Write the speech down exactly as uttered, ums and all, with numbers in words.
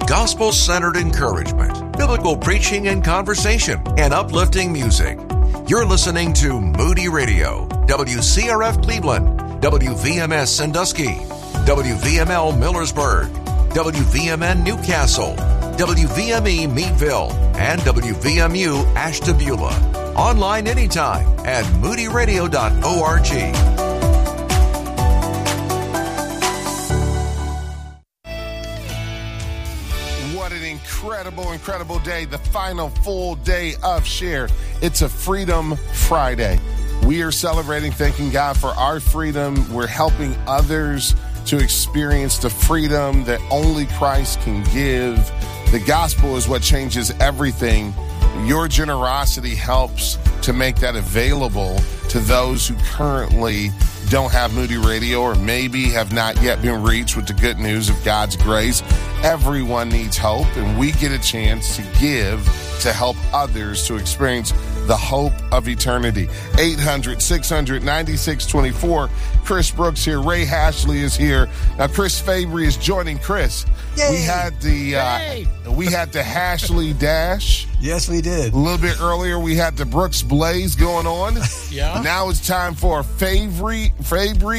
gospel-centered encouragement, biblical preaching and conversation, and uplifting music. You're listening to Moody Radio, W C R F Cleveland, W V M S Sandusky, W V M L Millersburg, W V M N Newcastle, W V M E Meadville, and W V M U Ashtabula. Online anytime at moody radio dot org. What an incredible, incredible day. The final full day of Share. It's a Freedom Friday. We are celebrating, thanking God for our freedom. We're helping others to experience the freedom that only Christ can give. The gospel is what changes everything. Your generosity helps to make that available to those who currently don't have Moody Radio or maybe have not yet been reached with the good news of God's grace. Everyone needs hope, and we get a chance to give to help others to experience the hope of eternity. eight hundred, six hundred, ninety-six twenty-four. Chris Brooks here. Ray Hashley is here. Now, Chris Fabry is joining Chris. Yay. We had the uh, we had the Hashley Dash. Yes, we did. A little bit earlier, we had the Brooks Blaze going on. Yeah. Now it's time for Fabry Fabry